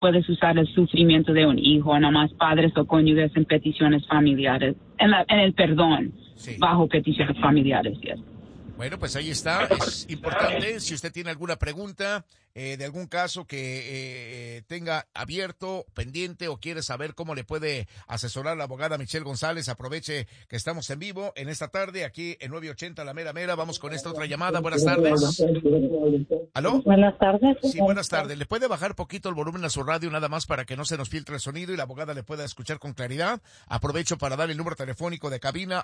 puedes usar el sufrimiento de un hijo, nada más padres o cónyuges en peticiones familiares, en el perdón, sí, bajo peticiones familiares, yes. Bueno, pues ahí está, es importante. Si usted tiene alguna pregunta de algún caso que tenga abierto, pendiente o quiere saber cómo le puede asesorar la abogada Michelle González, aproveche que estamos en vivo en esta tarde aquí en 980 La Mera Mera. Vamos con esta otra llamada. Buenas tardes. ¿Aló? Buenas tardes. Sí, buenas tardes. ¿Le puede bajar poquito el volumen a su radio nada más para que no se nos filtre el sonido y la abogada le pueda escuchar con claridad? Aprovecho para dar el número telefónico de cabina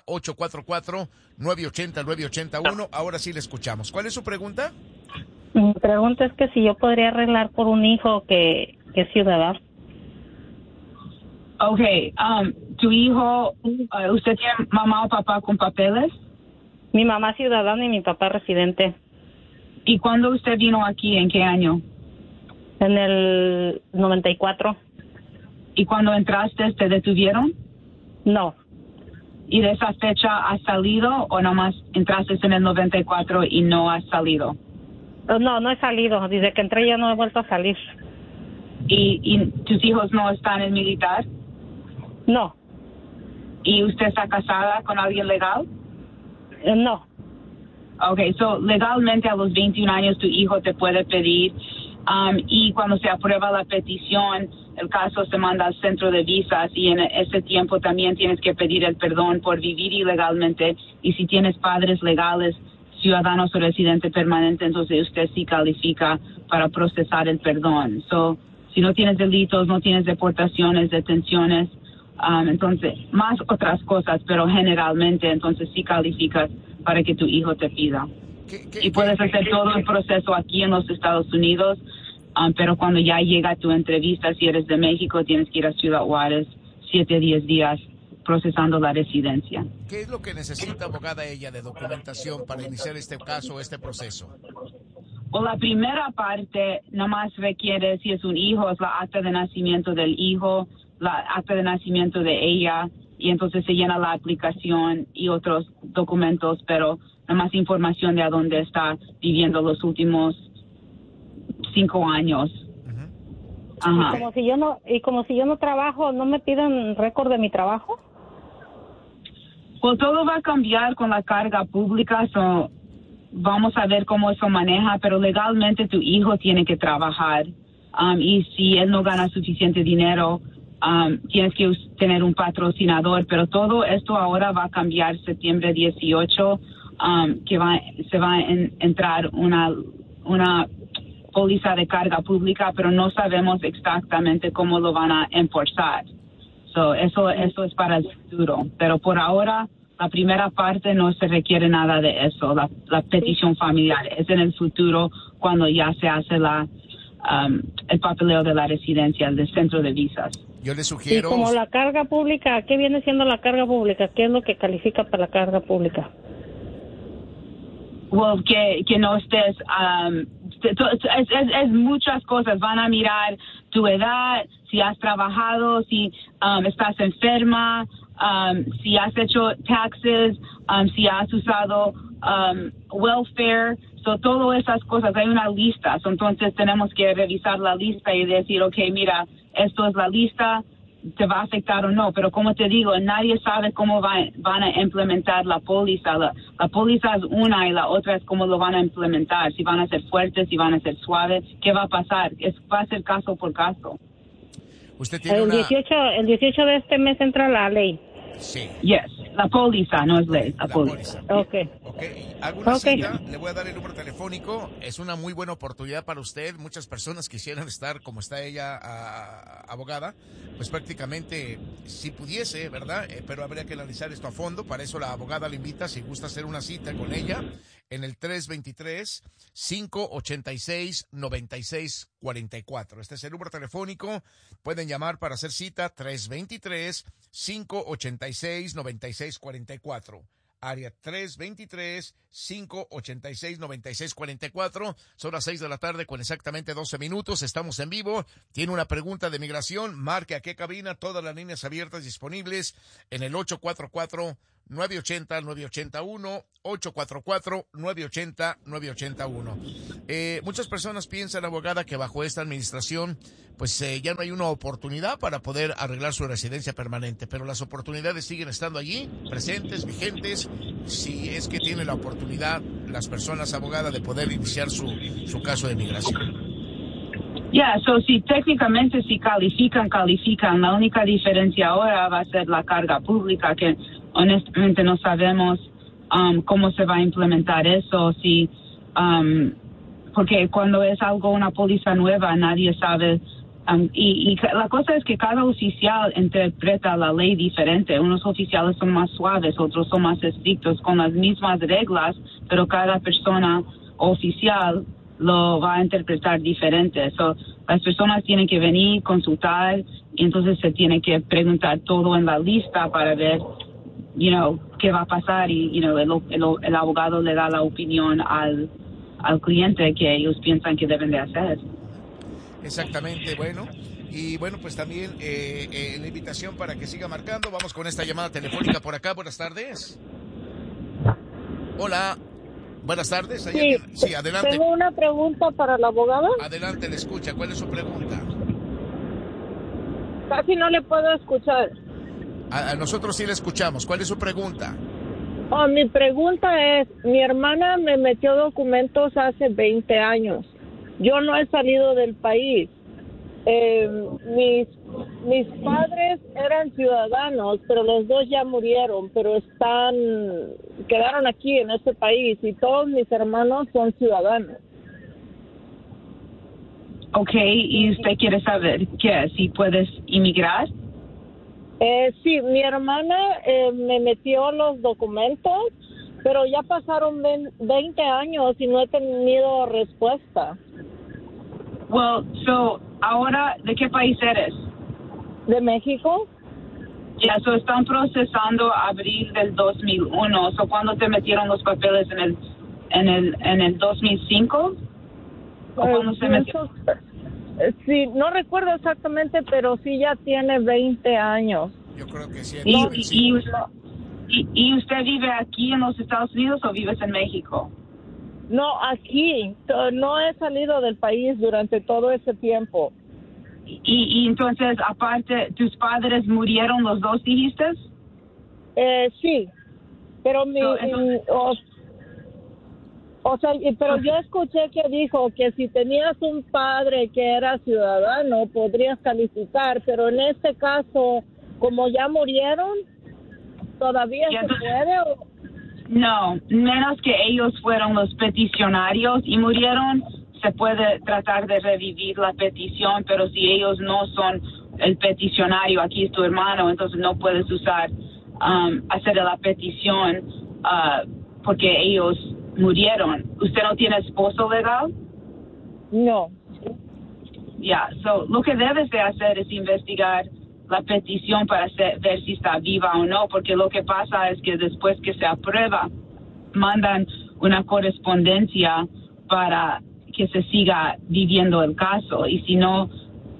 844-980-981. Ahora sí le escuchamos. ¿Cuál es su pregunta? Mi pregunta es que si yo podría arreglar por un hijo que es ciudadano. Okay, tu hijo, ¿usted tiene mamá o papá con papeles? Mi mamá ciudadana y mi papá residente. ¿Y cuándo usted vino aquí? ¿En qué año? En el 94. ¿Y cuando entraste te detuvieron? No. ¿Y de esa fecha has salido o nomás entraste en el 94 y no has salido? No he salido. Desde que entré ya no he vuelto a salir. ¿Y tus hijos no están en militar? No. ¿Y usted está casada con alguien legal? No. Okay, so legalmente a los 21 años tu hijo te puede pedir y cuando se aprueba la petición, el caso se manda al centro de visas y en ese tiempo también tienes que pedir el perdón por vivir ilegalmente y si tienes padres legales, ciudadanos o residente permanente, entonces usted sí califica para procesar el perdón. So, si no tienes delitos, no tienes deportaciones, detenciones, entonces más otras cosas, pero generalmente entonces sí calificas para que tu hijo te pida. Y puedes hacer todo el proceso aquí en los Estados Unidos, pero cuando ya llega tu entrevista, si eres de México, tienes que ir a Ciudad Juárez 7-10 días procesando la residencia. ¿Qué es lo que necesita, abogada, ella de documentación para iniciar este caso, este proceso? Pues la primera parte nada más requiere, si es un hijo, es la acta de nacimiento del hijo, la acta de nacimiento de ella, y entonces se llena la aplicación y otros documentos, pero nada más información de a dónde está viviendo los últimos 5 años. Uh-huh. Ajá. Y como si yo no trabajo, ¿no me piden récord de mi trabajo? Pues todo va a cambiar con la carga pública, so vamos a ver cómo eso maneja, pero legalmente tu hijo tiene que trabajar y si él no gana suficiente dinero, tienes que tener un patrocinador, pero todo esto ahora va a cambiar septiembre 18, que se va a entrar una póliza de carga pública, pero no sabemos exactamente cómo lo van a enforzar. So, eso es para el futuro, pero por ahora la primera parte no se requiere nada de eso, la petición familiar es en el futuro cuando ya se hace el papeleo de la residencia, del centro de visas. Yo le sugiero... Y como la carga pública, ¿qué viene siendo la carga pública? ¿Qué es lo que califica para la carga pública? Well, que no estés... es muchas cosas. Van a mirar tu edad, si has trabajado, si estás enferma, si has hecho taxes, si has usado welfare. So, todas esas cosas, hay una lista. So, entonces tenemos que revisar la lista y decir, okay, mira, esto es la lista, te va a afectar o no. Pero como te digo, nadie sabe cómo van a implementar la póliza. La póliza es una y la otra es cómo lo van a implementar. Si van a ser fuertes, si van a ser suaves, ¿qué va a pasar? Va a ser caso por caso. Usted tiene el 18 de este mes entra la ley. Sí. Yes, la póliza, no es ley, la póliza. Okay. ¿Alguna cita? Le voy a dar el número telefónico. Es una muy buena oportunidad para usted. Muchas personas quisieran estar como está ella, abogada. Pues prácticamente, si pudiese, ¿verdad? Pero habría que analizar esto a fondo. Para eso la abogada le invita, si gusta hacer una cita con ella, en el 323-586-9644. Este es el número telefónico. Pueden llamar para hacer cita, 323-586-9644. Área 323-586-9644. Son las 6 de la tarde con exactamente 12 minutos. Estamos en vivo. Tiene una pregunta de migración. Marque a qué cabina. Todas las líneas abiertas disponibles en el 844 980-981, 844-980-981. Muchas personas piensan, abogada, que bajo esta administración, pues ya no hay una oportunidad para poder arreglar su residencia permanente, pero las oportunidades siguen estando allí, presentes, vigentes, si es que tiene la oportunidad las personas, abogada, de poder iniciar su caso de migración. Si técnicamente si califican. La única diferencia ahora va a ser la carga pública, que honestamente no sabemos cómo se va a implementar eso, porque cuando es una póliza nueva nadie sabe. Y la cosa es que cada oficial interpreta la ley diferente. Unos oficiales son más suaves, otros son más estrictos con las mismas reglas, pero cada persona oficial lo va a interpretar diferente. Las personas tienen que venir, consultar, y entonces se tiene que preguntar todo en la lista para ver, qué va a pasar, y, el abogado le da la opinión al cliente que ellos piensan que deben de hacer. Exactamente, pues también la invitación para que siga marcando. Vamos con esta llamada telefónica por acá. Buenas tardes. Hola. Buenas tardes. Sí, adelante. Tengo una pregunta para la abogada. Adelante, le escucha. ¿Cuál es su pregunta? Casi no le puedo escuchar. A nosotros sí le escuchamos. ¿Cuál es su pregunta? Mi pregunta es, mi hermana me metió documentos hace 20 años. Yo no he salido del país. Mis padres eran ciudadanos, pero los dos ya murieron, pero quedaron aquí en este país, y todos mis hermanos son ciudadanos. ¿Y usted quiere saber si puedes inmigrar? Sí, mi hermana me metió los documentos, pero ya pasaron 20 años y no he tenido respuesta. Ahora, ¿de qué país eres? ¿De México? Están procesando abril del 2001. ¿Cuándo te metieron los papeles en el 2005? ¿O cuándo se metió? Sí, no recuerdo exactamente, pero sí ya tiene 20 años. Yo creo que sí. ¿Y usted vive aquí en los Estados Unidos o vives en México? No, aquí. No he salido del país durante todo ese tiempo. Y entonces, aparte, ¿tus padres murieron los dos, dijiste? Sí, pero pero yo escuché que dijo que si tenías un padre que era ciudadano, podrías calificar, pero en este caso, como ya murieron, ¿todavía se puede? No, menos que ellos fueron los peticionarios y murieron, se puede tratar de revivir la petición, pero si ellos no son el peticionario, aquí es tu hermano, entonces no puedes hacer la petición porque ellos murieron. ¿Usted no tiene esposo legal? No. Lo que debes de hacer es investigar la petición para ver si está viva o no, porque lo que pasa es que después que se aprueba, mandan una correspondencia para que se siga viviendo el caso, y si no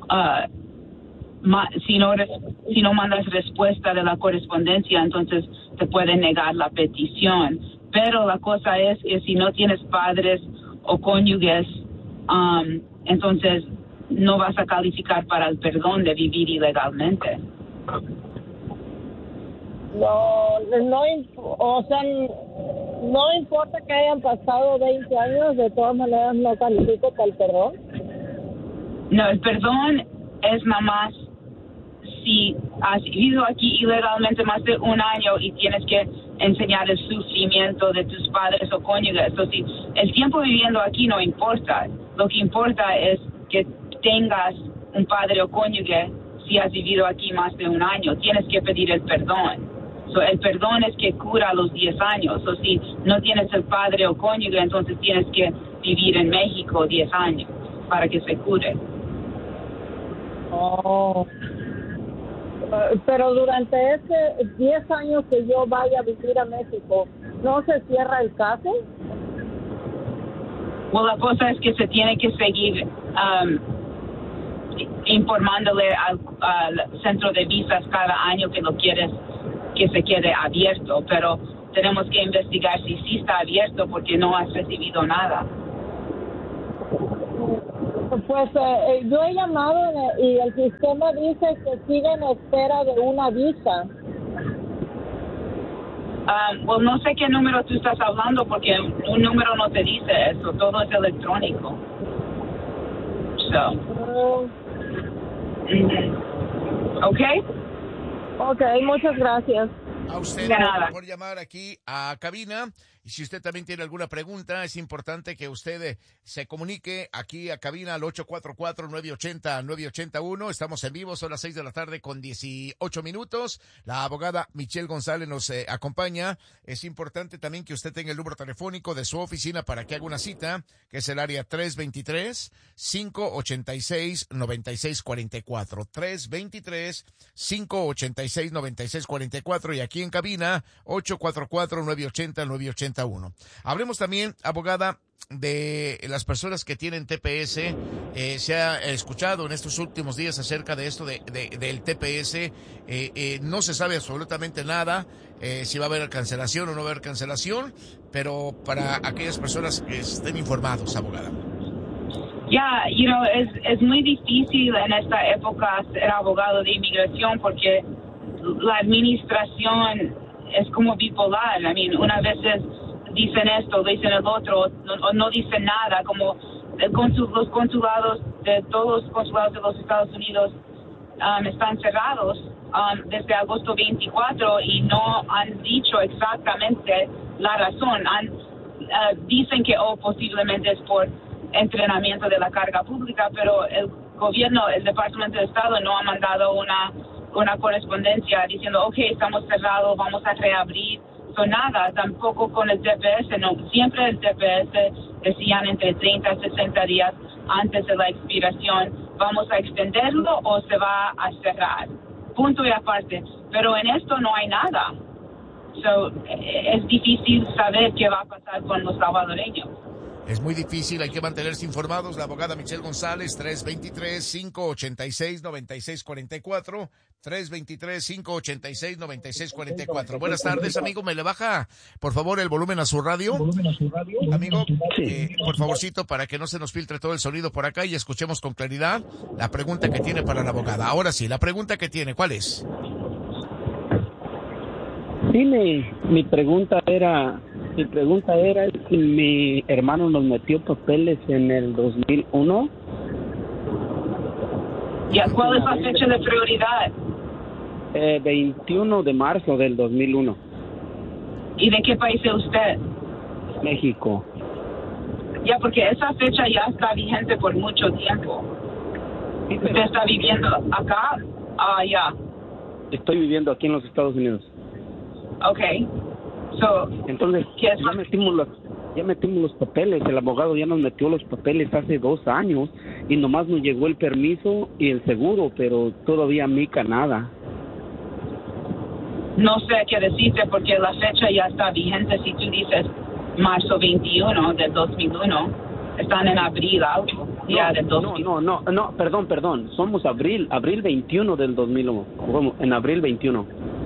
mandas respuesta de la correspondencia, entonces te pueden negar la petición. Pero la cosa es que si no tienes padres o cónyuges, entonces no vas a calificar para el perdón de vivir ilegalmente. No importa que hayan pasado 20 años, de todas maneras no califico para el perdón. No, el perdón es nada más si has vivido aquí ilegalmente más de un año y tienes que enseñar el sufrimiento de tus padres o cónyuges. Entonces, el tiempo viviendo aquí no importa. Lo que importa es que tengas un padre o cónyuge. Si has vivido aquí más de un año, tienes que pedir el perdón. El perdón es que cura los 10 años. Si no tienes el padre o cónyuge, entonces tienes que vivir en México 10 años para que se cure. Pero durante ese 10 años que yo vaya a vivir a México, ¿no se cierra el caso? La cosa es que se tiene que seguir informándole al centro de visas cada año que lo quieres que se quede abierto, pero tenemos que investigar si sí está abierto porque no has recibido nada. Pues yo he llamado y el sistema dice que sigue en espera de una visa. Well, no sé qué número tú estás hablando porque un número no te dice eso, todo es electrónico. So. Okay. Okay, muchas gracias. A usted por llamar aquí a cabina. Y si usted también tiene alguna pregunta, es importante que usted se comunique aquí a cabina al 844-980-9881. Estamos en vivo, son las 6 de la tarde con 18 minutos. La abogada Michelle González nos acompaña. Es importante también que usted tenga el número telefónico de su oficina para que haga una cita, que es el área 323-586-9644. 323-586-9644. Y aquí en cabina, 844-980-9881. Hablemos también, abogada, de las personas que tienen TPS. Se ha escuchado en estos últimos días acerca de esto del TPS. No se sabe absolutamente nada si va a haber cancelación o no va a haber cancelación, pero para aquellas personas que estén informados, abogada. Es muy difícil en esta época ser abogado de inmigración porque la administración es como bipolar. Unas veces dicen esto, dicen el otro, no dicen nada, como los consulados de todos los consulados de los Estados Unidos están cerrados desde agosto 24 y no han dicho exactamente la razón. Dicen que posiblemente es por entrenamiento de la carga pública, pero el gobierno, el Departamento de Estado no ha mandado una correspondencia diciendo, okay, estamos cerrados, vamos a reabrir. Nada, tampoco con el TPS, no. Siempre el TPS decían entre 30 y 60 días antes de la expiración, vamos a extenderlo o se va a cerrar. Punto y aparte. Pero en esto no hay nada. Es difícil saber qué va a pasar con los salvadoreños. Es muy difícil, hay que mantenerse informados. La abogada Michelle González, 323-586-9644. 323-586-9644. Buenas tardes, amigo. ¿Me le baja, por favor, el volumen a su radio? Amigo, por favorcito, para que no se nos filtre todo el sonido por acá y escuchemos con claridad la pregunta que tiene para la abogada. Ahora sí, la pregunta que tiene, ¿cuál es? Sí, mi pregunta era si mi hermano nos metió papeles en el 2001. ¿Cuál es la fecha de prioridad? 21 de marzo del 2001. ¿Y de qué país es usted? México. Porque esa fecha ya está vigente por mucho tiempo. Sí, pero ¿Usted está viviendo acá? Ya. Estoy viviendo aquí en los Estados Unidos. Okay. Entonces, ya metimos los papeles. El abogado ya nos metió los papeles hace 2 años y nomás nos llegó el permiso y el seguro, pero todavía mica nada. No sé qué decirte porque la fecha ya está vigente. Si tú dices marzo 21 del 2001, están en abril algo. No, perdón. Somos abril 21 del 2001. En abril 21.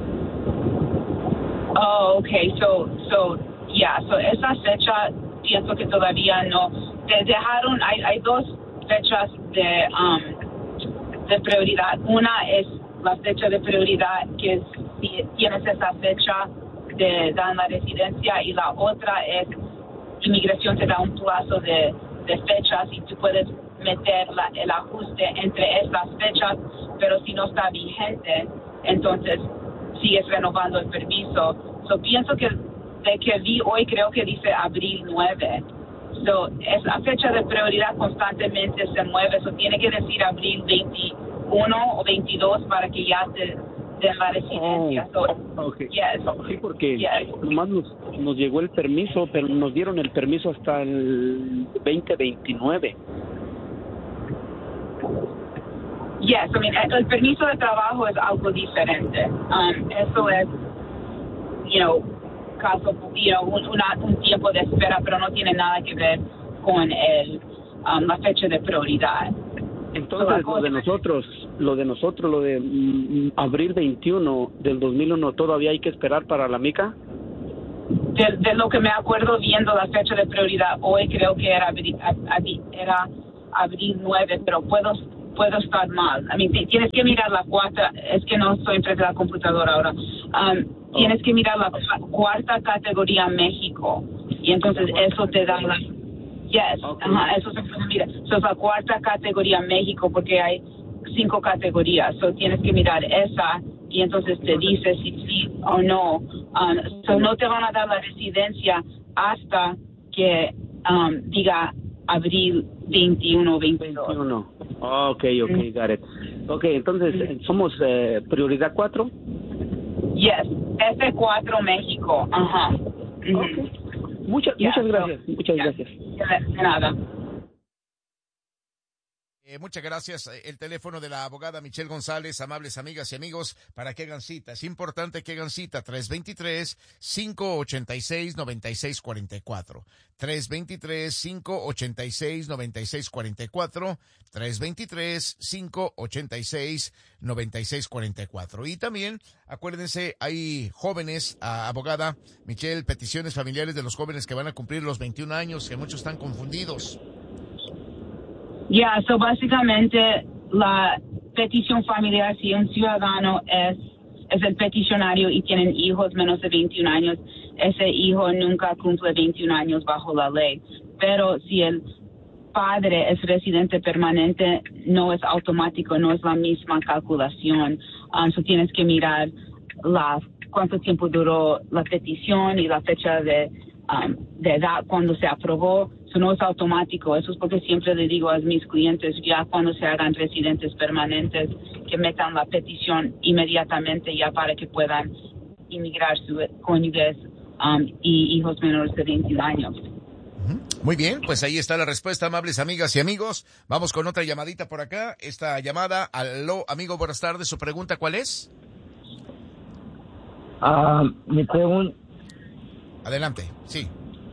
Oh, okay. So esa fecha pienso que todavía no. Te dejaron, hay 2 fechas de prioridad. Una es la fecha de prioridad, que es si tienes esa fecha de dar la residencia, y la otra es inmigración te da un plazo de fechas y tú puedes meter el ajuste entre estas fechas, pero si no está vigente, entonces sigues renovando el permiso. Pienso que de que vi hoy creo que dice abril 9. Esa fecha de prioridad constantemente se mueve. Tiene que decir abril 21 o 22 para que ya te den la residencia. Okay. Sí, porque nomás nos llegó el permiso, pero nos dieron el permiso hasta el 2029. El permiso de trabajo es algo diferente. Eso es, un tiempo de espera, pero no tiene nada que ver con la fecha de prioridad. Entonces, lo de abril 21 del 2001, ¿todavía hay que esperar para la mica? De lo que me acuerdo viendo la fecha de prioridad hoy, creo que era abril 9, pero puedo estar mal. Tienes que mirar la cuarta, es que no estoy enfrente de la computadora ahora. Tienes que mirar la cuarta categoría México, y entonces eso te da la... Yes, eso se puede mirar. So, es la cuarta categoría México, porque hay 5 categorías. So, tienes que mirar esa, y entonces te dice si sí o no. So, no te van a dar la residencia hasta que diga abril 21 o 22. 21. Ok, got it. Ok, entonces, ¿somos prioridad 4? Yes, F4 México. Ajá. Okay. Muchas gracias. Muchas gracias. De nada. Muchas gracias. El teléfono de la abogada Michelle González, amables amigas y amigos, para que hagan cita. Es importante que hagan cita. 323-586-9644. 323-586-9644. 323-586-9644. Y también, acuérdense, hay jóvenes, abogada Michelle, peticiones familiares de los jóvenes que van a cumplir los 21 años, que muchos están confundidos. So básicamente la petición familiar, si un ciudadano es el peticionario y tienen hijos menos de 21 años, ese hijo nunca cumple 21 años bajo la ley. Pero si el padre es residente permanente, no es automático, no es la misma calculación. So tienes que mirar cuánto tiempo duró la petición y la fecha de edad cuando se aprobó. Eso no es automático. Eso es porque siempre le digo a mis clientes, ya cuando se hagan residentes permanentes, que metan la petición inmediatamente ya para que puedan inmigrar sus cónyuges y hijos menores de 21 años. Muy bien, pues ahí está la respuesta, amables amigas y amigos. Vamos con otra llamadita por acá. Esta llamada, aló, amigo, buenas tardes. ¿Su pregunta cuál es? Mi pregunta... Adelante, sí.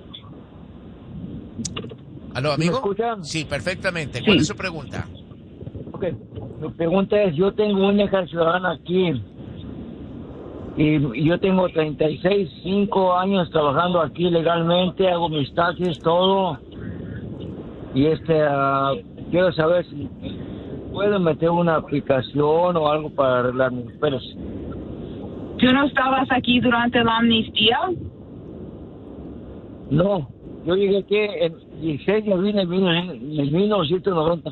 ¿Aló, amigo? ¿Me escuchan? Sí, perfectamente. ¿Cuál es su pregunta? Ok, mi pregunta es, yo tengo una hija ciudadana aquí y yo tengo 5 años trabajando aquí legalmente, hago mis taxes, todo, y quiero saber si puedo meter una aplicación o algo para arreglar mis papeles. ¿Tú no estabas aquí durante la amnistía? No, yo llegué aquí en 16 de abril en 1990.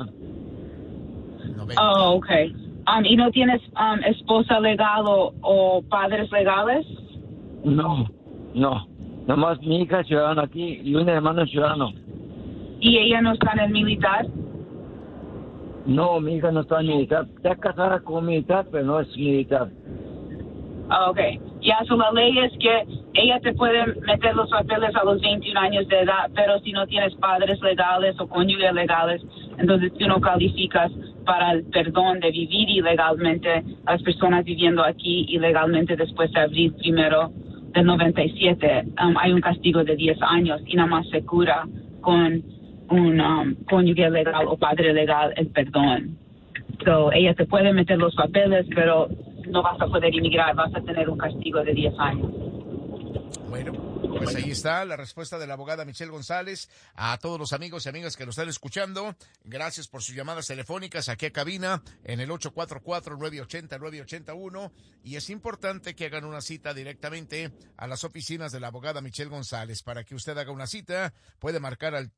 Oh, okay. ¿Y no tienes esposa legal o padres legales? No. Nomás mi hija es ciudadana aquí y un hermano es ciudadano. ¿Y ella no está en el militar? No, mi hija no está en militar. Está casada con un militar, pero no es militar. Okay. La ley es que ella te puede meter los papeles a los 21 años de edad, pero si no tienes padres legales o cónyuges legales, entonces tú no calificas para el perdón de vivir ilegalmente. Las personas viviendo aquí ilegalmente después de abril 1 del 97, hay un castigo de 10 años y nada más se cura con un cónyuge legal o padre legal el perdón. So, ella te puede meter los papeles, pero no vas a poder inmigrar, vas a tener un castigo de 10 años. Bueno, pues ahí está la respuesta de la abogada Michelle González. A todos los amigos y amigas que lo están escuchando, gracias por sus llamadas telefónicas aquí a cabina en el 844-980-981. Y es importante que hagan una cita directamente a las oficinas de la abogada Michelle González. Para que usted haga una cita, puede marcar al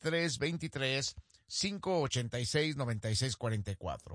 323-586-9644.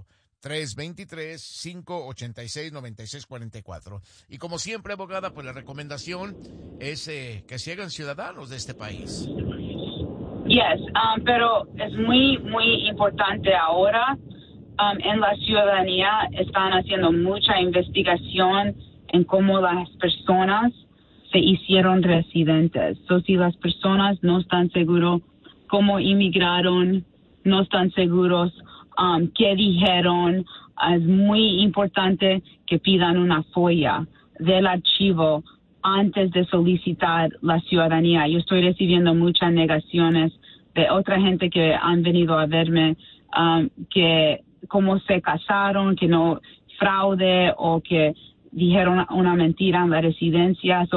323-586-9644. Y como siempre, abogada, pues la recomendación es que se hagan ciudadanos de este país. Yes, pero es muy, muy importante ahora. En la ciudadanía están haciendo mucha investigación en cómo las personas se hicieron residentes. So, si las personas no están seguros cómo inmigraron, no están seguros qué dijeron, es muy importante que pidan una FOIA del archivo antes de solicitar la ciudadanía. Yo estoy recibiendo muchas negaciones de otra gente que han venido a verme que cómo se casaron, que no fraude o que dijeron una mentira en la residencia,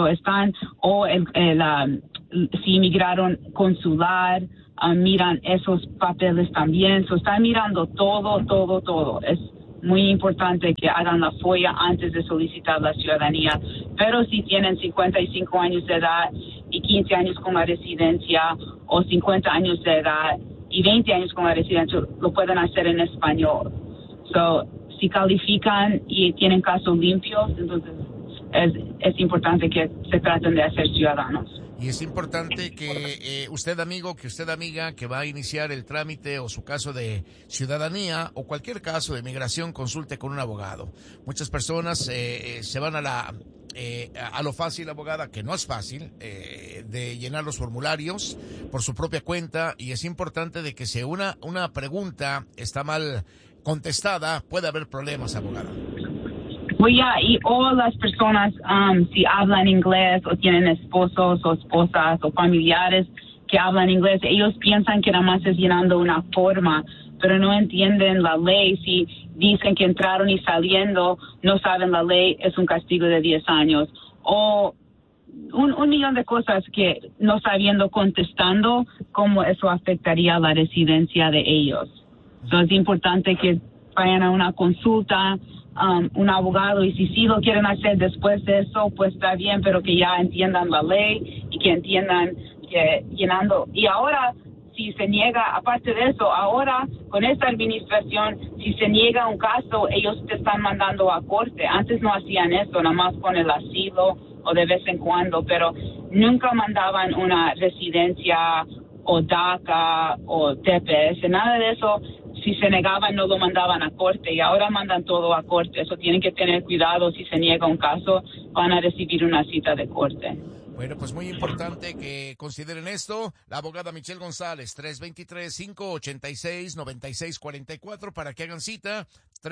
si emigraron consular, miran esos papeles también, están mirando todo. Es muy importante que hagan la FOIA antes de solicitar la ciudadanía, pero si tienen 55 años de edad y 15 años con la residencia, o 50 años de edad y 20 años con la residencia, lo pueden hacer en español. Si califican y tienen casos limpios, entonces es importante que se traten de hacer ciudadanos. Y es importante que usted, amigo, que usted, amiga, que va a iniciar el trámite o su caso de ciudadanía o cualquier caso de migración, consulte con un abogado. Muchas personas se van a lo fácil, abogada, que no es fácil, de llenar los formularios por su propia cuenta, y es importante de que si una pregunta está mal contestada, puede haber problemas, abogada. Y todas las personas, si hablan inglés o tienen esposos o esposas o familiares que hablan inglés, ellos piensan que nada más es llenando una forma, pero no entienden la ley. Si dicen que entraron y saliendo, no saben la ley, es un castigo de 10 años. O un millón de cosas que no sabiendo contestando, cómo eso afectaría a la residencia de ellos. Entonces es importante que vayan a una consulta, un abogado, y si sí lo quieren hacer después de eso, pues está bien, pero que ya entiendan la ley y que entiendan que llenando. Y ahora, si se niega, aparte de eso, ahora con esta administración, si se niega un caso, ellos te están mandando a corte. Antes no hacían eso, nada más con el asilo o de vez en cuando, pero nunca mandaban una residencia o DACA o TPS, nada de eso. Si se negaban, no lo mandaban a corte, y ahora mandan todo a corte. Eso tienen que tener cuidado. Si se niega un caso, van a recibir una cita de corte. Bueno, pues muy importante que consideren esto. La abogada Michelle González, 323-586-9644 para que hagan cita.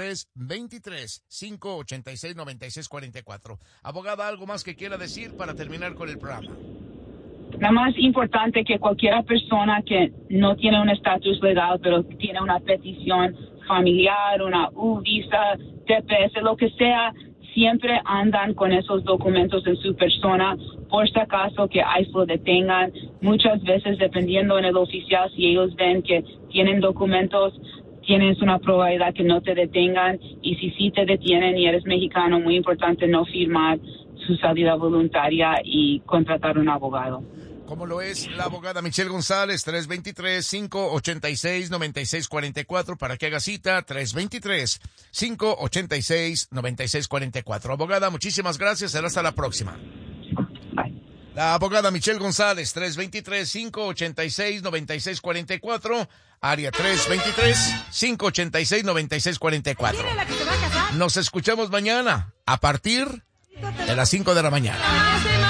323-586-9644. Abogada, ¿algo más que quiera decir para terminar con el programa? Nada más importante que cualquier persona que no tiene un estatus legal, pero tiene una petición familiar, una visa, TPS, lo que sea, siempre andan con esos documentos en su persona, por si acaso que ICE lo detengan. Muchas veces, dependiendo en el oficial, si ellos ven que tienen documentos, tienes una probabilidad que no te detengan, y si sí te detienen y eres mexicano, muy importante no firmar su salida voluntaria y contratar un abogado. Como lo es la abogada Michelle González, 323-586-9644 para que haga cita, 323-586-9644. Abogada, muchísimas gracias, será hasta la próxima. Bye. La abogada Michelle González, 323-586-9644, área 323-586-9644. Nos escuchamos mañana a partir de las 5 de la mañana.